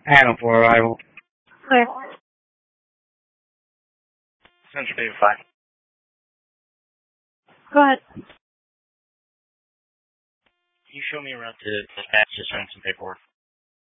Adam for arrival. Okay. Central Data 5. Go ahead. Can you show me around to dispatch to sign some paperwork?